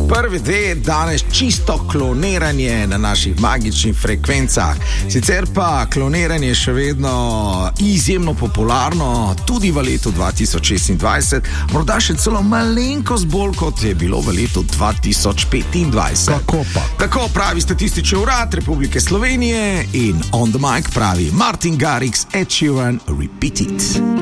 Prvi ve, danes čisto kloniranje na naših magičnih frekvencah. Sicer pa kloniranje še vedno izjemno popularno, tudi v letu 2026, morda še celo malenkost bolj, kot je bilo v letu 2025. Kako pa? Tako pravi Statistični urad Republike Slovenije in On the Mic pravi Martin Garrix, Ed Sheeran, Repeat It.